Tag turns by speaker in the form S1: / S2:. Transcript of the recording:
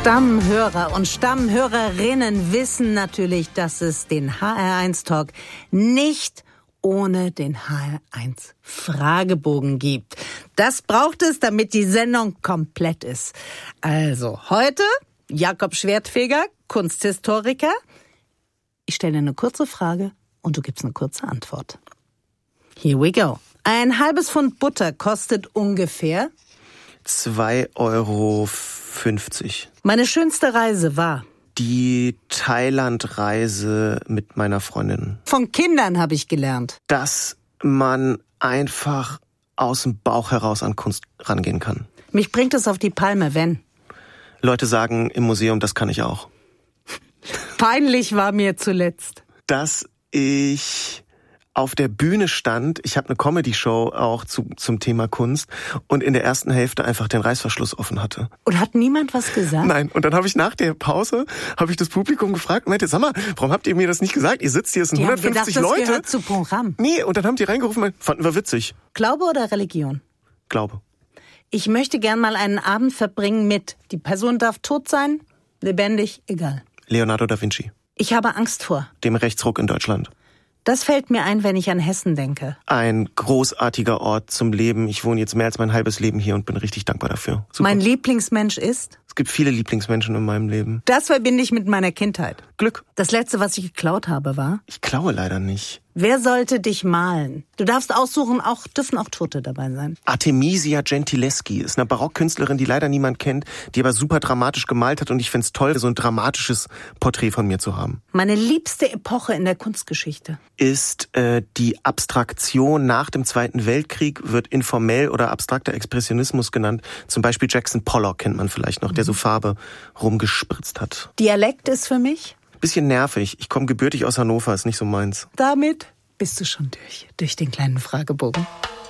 S1: Stammhörer und Stammhörerinnen wissen natürlich, dass es den HR1-Talk nicht ohne den HR1-Fragebogen gibt. Das braucht es, damit die Sendung komplett ist. Also heute Jakob Schwertfeger, Kunsthistoriker. Ich stelle dir eine kurze Frage und du gibst eine kurze Antwort. Here we go. Ein halbes Pfund Butter kostet ungefähr
S2: 2,50 €.
S1: Meine schönste Reise war
S2: Die Thailand-Reise mit meiner Freundin.
S1: Von Kindern habe ich gelernt,
S2: dass man einfach aus dem Bauch heraus an Kunst rangehen kann.
S1: mich bringt es auf die Palme, wenn.
S2: Leute sagen im Museum, das kann ich auch.
S1: Peinlich war mir zuletzt.
S2: Dass ich auf der Bühne stand, ich habe eine Comedy-Show auch zum Thema Kunst und in der ersten Hälfte einfach den Reißverschluss offen hatte.
S1: Und hat niemand was gesagt?
S2: Nein, und dann habe ich nach der Pause, das Publikum gefragt und meinte, sag mal, warum habt ihr mir das nicht gesagt? Ihr sitzt hier, es sind
S1: Die
S2: 150
S1: haben gedacht,
S2: Leute.
S1: Das gehört zu Programm.
S2: Nee, und dann haben die reingerufen und fanden wir witzig.
S1: Glaube oder Religion?
S2: Glaube.
S1: Ich möchte gern mal einen Abend verbringen mit, die Person darf tot sein, lebendig, egal.
S2: Leonardo da Vinci.
S1: Ich habe Angst vor.
S2: Dem Rechtsruck in Deutschland.
S1: Das fällt mir ein, wenn ich an Hessen denke.
S2: Ein großartiger Ort zum Leben. Ich wohne jetzt mehr als mein halbes Leben hier und bin richtig dankbar dafür. Super.
S1: Mein Lieblingsmensch ist?
S2: Es gibt viele Lieblingsmenschen in meinem Leben.
S1: Das verbinde ich mit meiner Kindheit.
S2: Glück.
S1: Das letzte, was ich geklaut habe, war?
S2: Ich klaue leider nicht.
S1: Wer sollte dich malen? Du darfst aussuchen, dürfen auch Tote dabei sein.
S2: Artemisia Gentileschi ist eine Barockkünstlerin, die leider niemand kennt, die aber super dramatisch gemalt hat und ich find's toll, so ein dramatisches Porträt von mir zu haben.
S1: Meine liebste Epoche in der Kunstgeschichte
S2: ist die Abstraktion nach dem Zweiten Weltkrieg, wird informell oder abstrakter Expressionismus genannt. Zum Beispiel Jackson Pollock kennt man vielleicht noch, der so Farbe rumgespritzt hat.
S1: Dialekt ist für mich?
S2: Bisschen nervig. Ich komme gebürtig aus Hannover, ist nicht so meins.
S1: Damit bist du schon durch den kleinen Fragebogen.